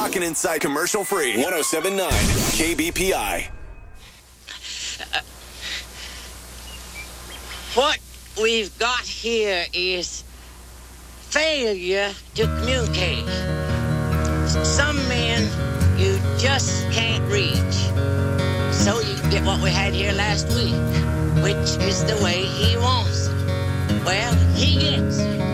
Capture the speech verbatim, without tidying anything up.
Talking Inside commercial free. one oh seven point nine K B P I. Uh, what we've got here is failure to communicate. Some men you just can't reach. So you get what we had here last week, which is the way he wants it. Well, he gets it.